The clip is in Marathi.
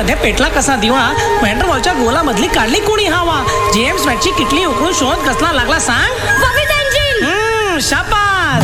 मध्ये पेटला कसा दिवा, व्हँडरवॉलच्या गोलामधली काढली कोणी हवा, जेम्स वॅटची किटली उकळून शोध कसला लागला सांग. शाबास.